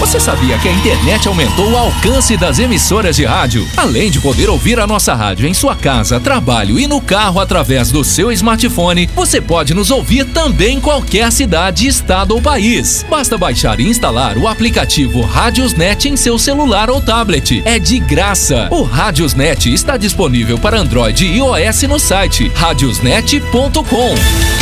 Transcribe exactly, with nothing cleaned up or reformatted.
Você sabia que a internet aumentou o alcance das emissoras de rádio? Além de poder ouvir a nossa rádio em sua casa, trabalho e no carro através do seu smartphone, você pode nos ouvir também em qualquer cidade, estado ou país. Basta baixar e instalar o aplicativo Radiosnet em seu celular ou tablet. É de graça. O Radiosnet está disponível para Android e iOS no site radiosnet ponto com.